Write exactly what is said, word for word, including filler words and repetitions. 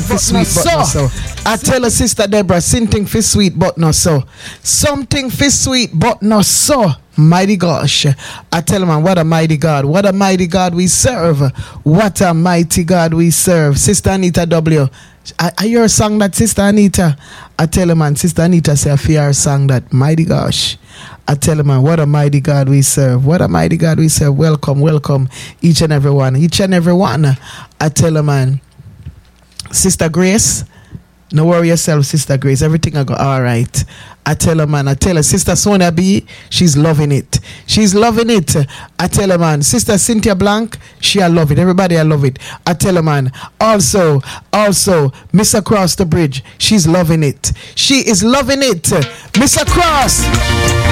for sweet, but not so. I tell her, Sister Deborah, something for sweet, but not so. Something for sweet, but not so. Mighty gosh. I tell him, man, what a mighty God. What a mighty God we serve. What a mighty God we serve. Sister Anita W. I, I hear a song that Sister Anita. I tell him, man, Sister Anita say I fear her song that mighty gosh. I tell him, man, what a mighty God we serve. What a mighty God we serve. Welcome, welcome, each and every one. Each and every one. I tell him, man, Sister Grace, no worry yourself, Sister Grace. Everything I go all right. I tell her, man, I tell her, Sister Sonia B, she's loving it. She's loving it. I tell her, man, Sister Cynthia Blank, she I love it. Everybody I love it. I tell her, man, also, also, Miss Across the Bridge, she's loving it. She is loving it. Miss Across.